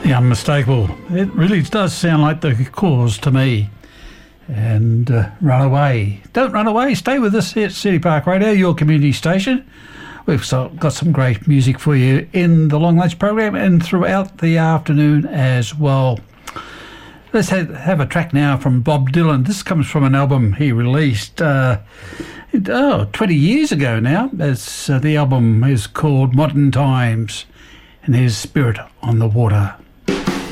The Unmistakable. It really does sound like The Cause to me. And Run Away. Don't run away. Stay with us here at City Park Radio, your community station. We've got some great music for you in the Long Lunch program and throughout the afternoon as well. Let's have a track now from Bob Dylan. This comes from an album he released 20 years ago now. The album is called Modern Times, and here's Spirit on the Water.